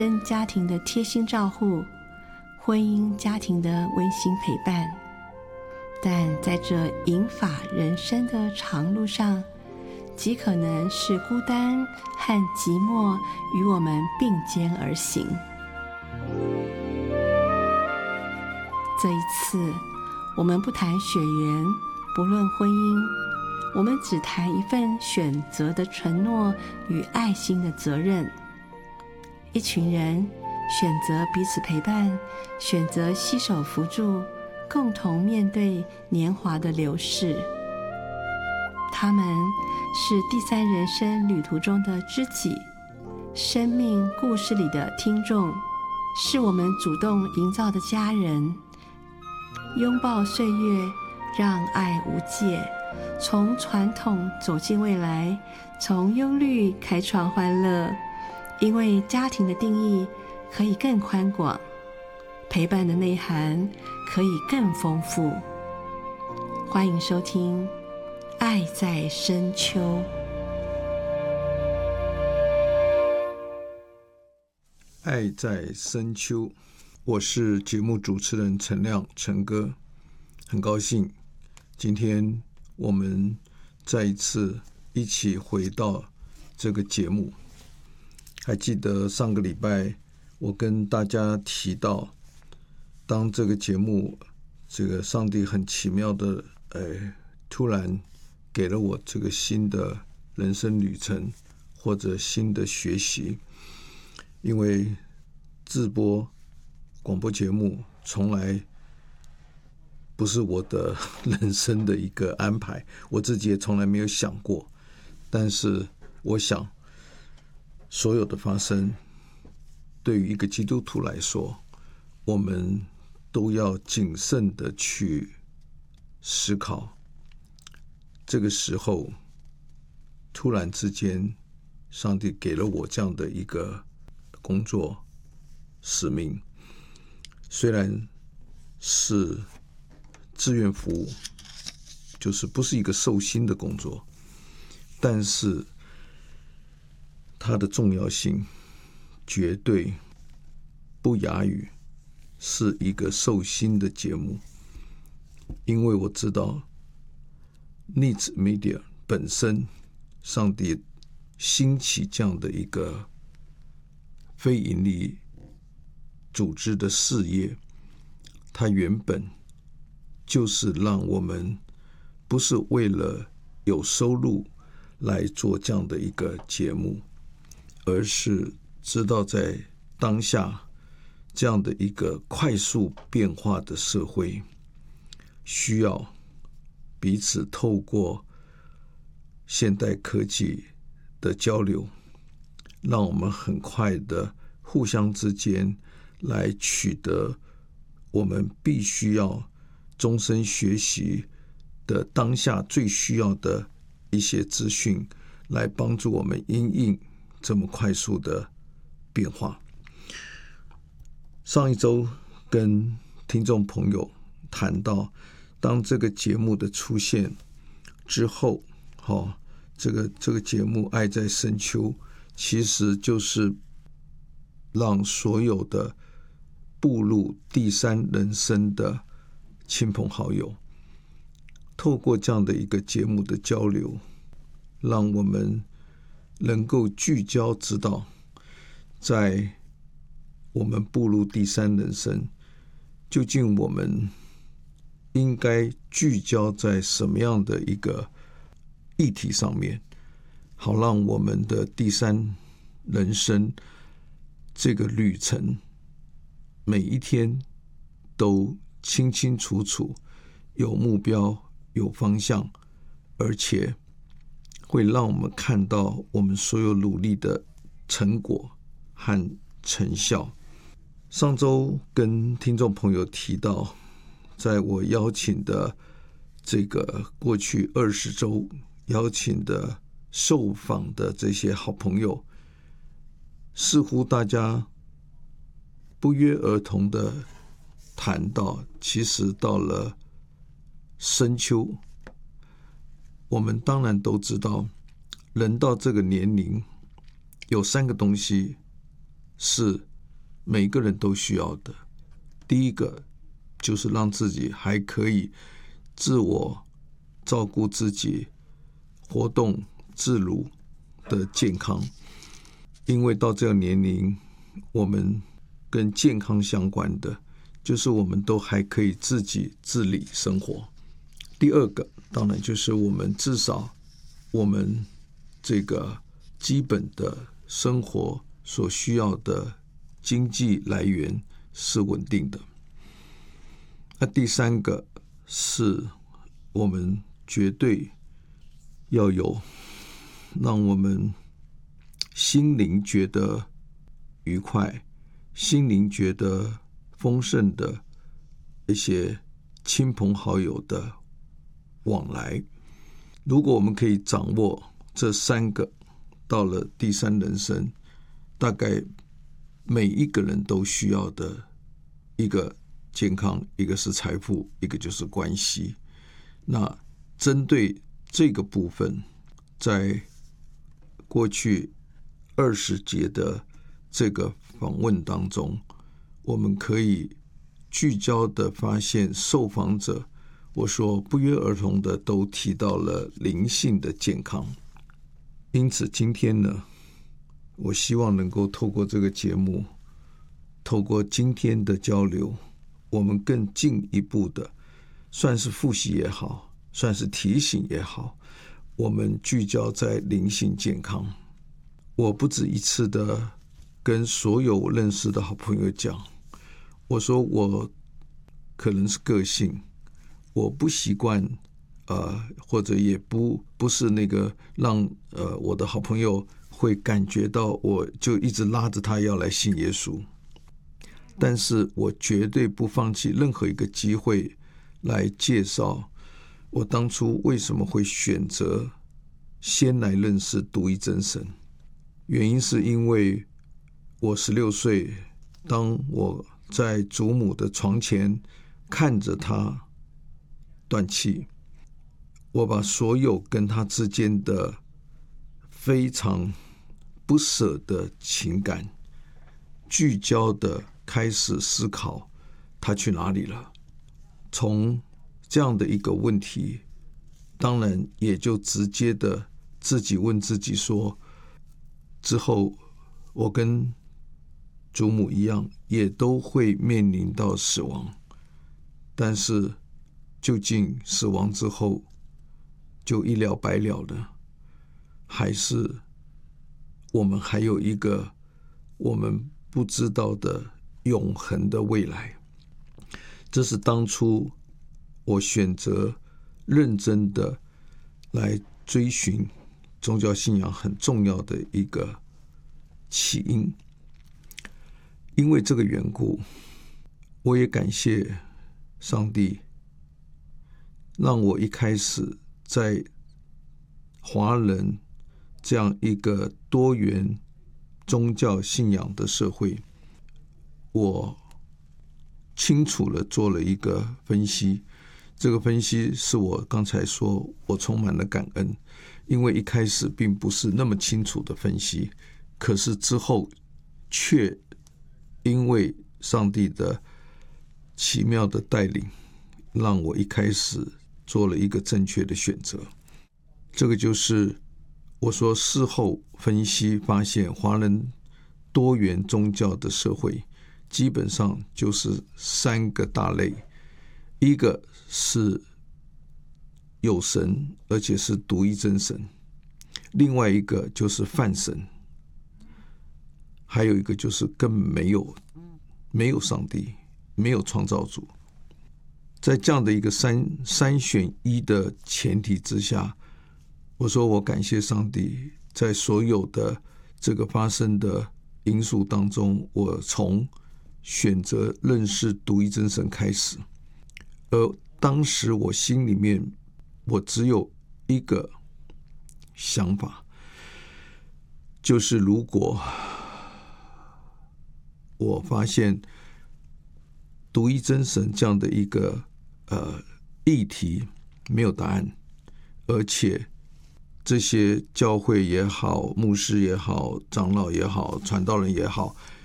跟家庭的贴心照护，婚姻家庭的温馨陪伴。但在这引法人生的长路上，极可能是孤单和寂寞与我们并肩而行。这一次，我们不谈血缘，不论婚姻，我们只谈一份选择的承诺与爱心的责任。一群人选择彼此陪伴，选择携手扶助，共同面对年华的流逝。他们是第三人生旅途中的知己，生命故事里的听众，是我们主动营造的家人。拥抱岁月，让爱无界，从传统走进未来，从忧虑开创欢乐。因为家庭的定义可以更宽广，陪伴的内涵可以更丰富。欢迎收听《爱在深秋》。 爱在深秋，我是节目主持人陈亮，陈哥，很高兴今天我们再一次一起回到这个节目。还记得上个礼拜我跟大家提到，当这个节目上帝很奇妙的突然给了我这个新的人生旅程或者新的学习。因为自播广播节目从来不是我的人生的一个安排，我自己也从来没有想过。但是我想所有的发生对于一个基督徒来说，我们都要谨慎的去思考。这个时候突然之间上帝给了我这样的一个工作使命，虽然是志愿服务，就是不是一个受薪的工作，但是它的重要性绝对不亚于是一个受薪的节目。因为我知道 Needs Media 本身上帝兴起这样的一个非营利组织的事业，它原本就是让我们不是为了有收入来做这样的一个节目，而是知道在当下这样的一个快速变化的社会，需要彼此透过现代科技的交流，让我们很快的互相之间来取得我们必须要终身学习的当下最需要的一些资讯，来帮助我们因应这么快速的变化。上一周跟听众朋友谈到，当这个节目的出现之后，这个节目《爱在深秋》其实就是让所有的步入第三人生的亲朋好友，透过这样的一个节目的交流，让我们能够聚焦知道，在我们步入第三人生，究竟我们应该聚焦在什么样的一个议题上面，好让我们的第三人生这个旅程每一天都清清楚楚，有目标，有方向，而且会让我们看到我们所有努力的成果和成效。上周跟听众朋友提到，在我邀请的这个过去20周邀请的受访的这些好朋友，似乎大家不约而同的谈到，其实到了深秋，我们当然都知道，人到这个年龄有3个东西是每个人都需要的。第一个就是让自己还可以自我照顾自己，活动自如的健康。因为到这个年龄，我们跟健康相关的就是我们都还可以自己自理生活。第二个当然就是我们至少我们这个基本的生活所需要的经济来源是稳定的。那第三个是我们绝对要有让我们心灵觉得愉快、心灵觉得丰盛的一些亲朋好友的往来。如果我们可以掌握这三个，到了第三人生，大概每一个人都需要的一个健康，一个是财富，一个就是关系。那针对这个部分，在过去20节的这个访问当中，我们可以聚焦的发现，受访者我说不约而同的都提到了灵性的健康。因此今天呢，我希望能够透过这个节目，透过今天的交流，我们更进一步的，算是复习也好，算是提醒也好，我们聚焦在灵性健康。我不止一次的跟所有我认识的好朋友讲，我说我可能是个性，我不习惯或者也不是那个让我的好朋友会感觉到我就一直拉着他要来信耶稣，但是我绝对不放弃任何一个机会来介绍我当初为什么会选择先来认识独一真神。原因是因为我16岁，当我在祖母的床前看着他断气，我把所有跟他之间的非常不舍的情感聚焦的开始思考他去哪里了。从这样的一个问题，当然也就直接的自己问自己说，之后我跟祖母一样也都会面临到死亡，但是究竟死亡之后就一了百了呢，还是我们还有一个我们不知道的永恒的未来？这是当初我选择认真的来追寻宗教信仰很重要的一个起因。因为这个缘故，我也感谢上帝，让我一开始在华人这样一个多元宗教信仰的社会，我清楚地做了一个分析。这个分析是我刚才说我充满了感恩，因为一开始并不是那么清楚的分析，可是之后却因为上帝的奇妙的带领，让我一开始做了一个正确的选择。这个就是我说事后分析发现，华人多元宗教的社会基本上就是3个大类。一个是有神，而且是独一真神；另外一个就是泛神；还有一个就是根本没有上帝，没有创造主。在这样的一个三选一的前提之下，我说我感谢上帝，在所有的这个发生的因素当中，我从选择认识独一真神开始。而当时我心里面我只有一个想法，就是如果我发现独一真神这样的一个议题没有答案，而且这些教会也好，牧师也好，长老也好，传道人也好，